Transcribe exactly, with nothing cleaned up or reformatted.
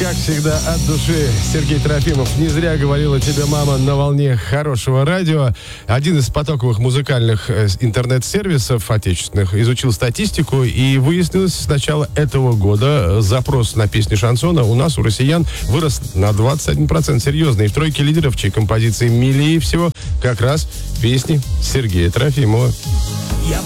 как всегда, от души. Сергей Трофимов. Не зря говорила тебе мама на волне хорошего радио. Один из потоковых музыкальных интернет-сервисов отечественных изучил статистику, и выяснилось, с начала этого года запрос на песни шансона у нас, у россиян, вырос на двадцать один процент. Серьезно. И в тройке лидеров, чьи композиции милее всего, как раз песни Сергея Трофимова.